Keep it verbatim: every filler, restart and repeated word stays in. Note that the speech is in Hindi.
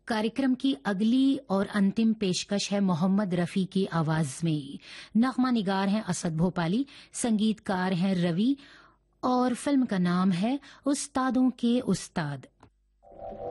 कार्यक्रम की अगली और अंतिम पेशकश है मोहम्मद रफी की आवाज में। नगमा निगार हैं असद भोपाली, संगीतकार हैं रवि और फिल्म का नाम है उस्तादों के उस्ताद।